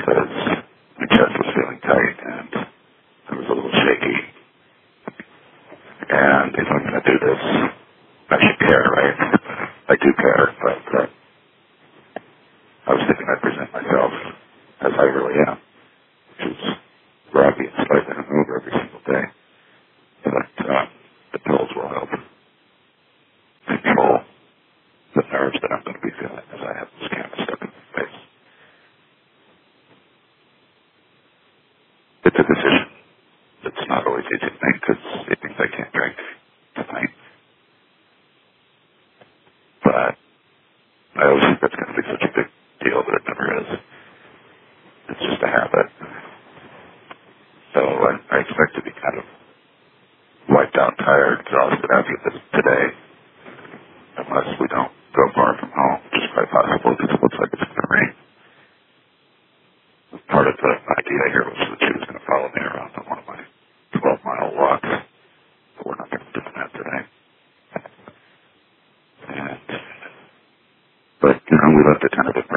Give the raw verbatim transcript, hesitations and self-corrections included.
because my chest was feeling tight and I was a little shaky. And if I'm going to do this, I should care, right? I do care, but uh, I was thinking I'd present myself as I really am, which is groggy and slightly hungover every single day. But uh, the pills will help control the nerves that I'm going to be feeling as I have this camera stuck in my face. It's a decision that's not always easy to make because it means I can't drink tonight. But I always think that's going to be such a big deal, but it never is. It's just a habit. So I, I expect to be kind of wiped out, tired, exhausted after this today, unless we don't go far from home, which is quite possible because it looks like it's going to rain. Part of the idea here was that she was going to follow me around on one of my twelve-mile walks, but we're not going to do that today. And, but, you know, we left a tentative